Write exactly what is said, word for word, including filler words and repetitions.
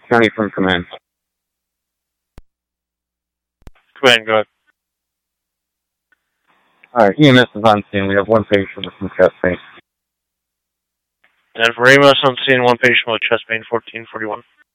County from command. Command, go ahead. Alright, E M S is on scene. We have one patient with some chest pain. And for A M S on scene, one patient with chest pain, fourteen forty-one.